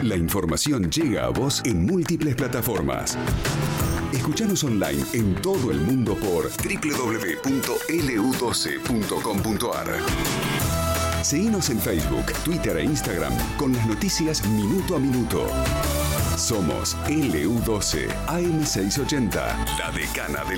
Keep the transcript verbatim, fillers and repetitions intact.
La información llega a vos en múltiples plataformas. Escuchanos online en todo el mundo por doble u doble u doble u punto ele u doce punto com punto ar. Seguinos en Facebook, Twitter e Instagram con las noticias minuto a minuto. Somos ele u doce A M seiscientos ochenta, la decana del